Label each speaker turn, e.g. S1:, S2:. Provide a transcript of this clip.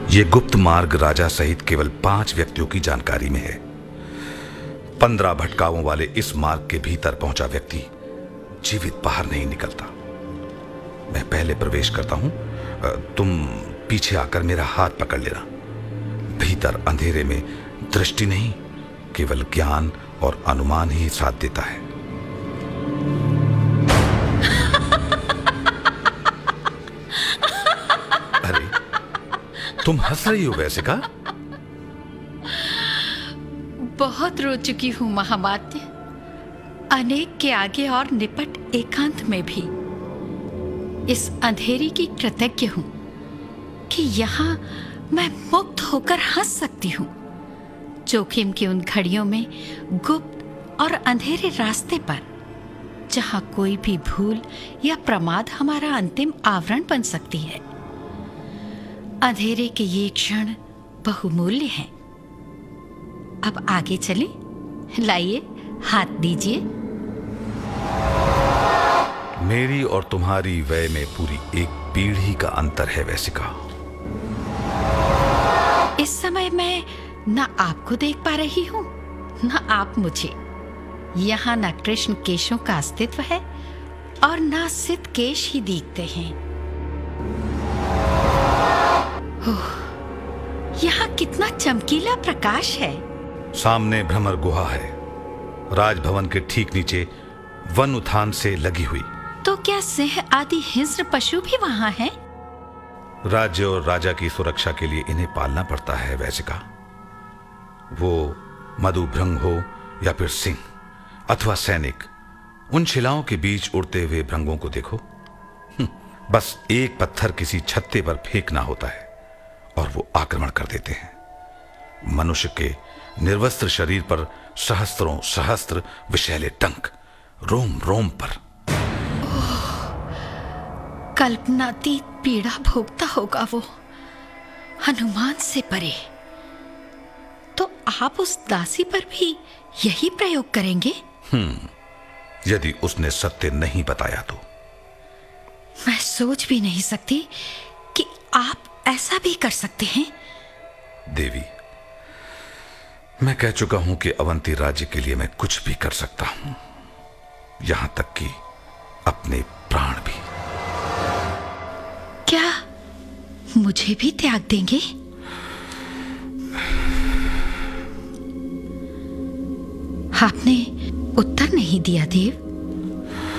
S1: ये गुप्त मार्ग राजा सहित केवल 5 व्यक्तियों की जानकारी में है। 15 भटकाओं वाले इस मार्ग के भीतर पहुंचा व्यक्ति जीवित बाहर नहीं निकलता। मैं पहले प्रवेश करता हूं, तुम पीछे आकर मेरा हाथ पकड़ लेना। भीतर अंधेरे में दृष्टि नहीं, केवल ज्ञान और अनुमान ही साथ देता है। अरे, तुम हंस रही हो वैसिका?
S2: बहुत रो चुकी हूं महामात्य, अनेक के आगे और निपट एकांत में भी। इस अंधेरी की कृतज्ञ हूं कि यहां मैं मुक्त होकर हंस सकती हूं। जोखिम की उन घड़ियों में गुप्त और अंधेरे रास्ते पर, जहां कोई भी भूल या प्रमाद हमारा अंतिम आवरण बन सकती है। अंधेरे के ये क्षण बहुमूल्य हैं। अब आगे चलें। लाइए, हाथ दीजिए।
S1: मेरी और तुम्हारी वय में पूरी एक पीढ़ी का अंतर है वैसिका।
S2: इस समय मैं न आपको देख पा रही हूं, न आप मुझे। यहाँ न कृष्ण केशों का अस्तित्व है और न सिद्ध केश ही दिखते हैं। ओह, यहाँ कितना चमकीला प्रकाश है।
S1: सामने भ्रमर गुहा है, राजभवन के ठीक नीचे वन उद्यान से लगी हुई।
S2: तो क्या सिंह आदि हिंस्र पशु भी वहां हैं?
S1: राज्य और राजा की सुरक्षा के लिए इन्हें पालना पड़ता है वैसिका। वो मधुभृंग हो या फिर सिंह अथवा सैनिक, उन शिलाओं के बीच उड़ते हुए भृंगों को देखो। बस एक पत्थर किसी छत्ते पर फेंकना होता है और वो आक्रमण कर देते हैं। मनुष्य के निर्वस्त्र शरीर पर सहस्त्रों सहस्त्र विषैले टंक, रोम रोम पर।
S2: कल्पनातीत पीड़ा भोगता होगा वो, अनुमान से परे। तो आप उस दासी पर भी यही प्रयोग करेंगे?
S1: यदि उसने सत्य नहीं बताया तो।
S2: मैं सोच भी नहीं सकती कि आप ऐसा भी कर सकते हैं।
S1: देवी, मैं कह चुका हूं कि अवंती राज्य के लिए मैं कुछ भी कर सकता हूं, यहां तक कि अपने प्राण भी।
S2: क्या मुझे भी त्याग देंगे? आपने उत्तर नहीं दिया देव।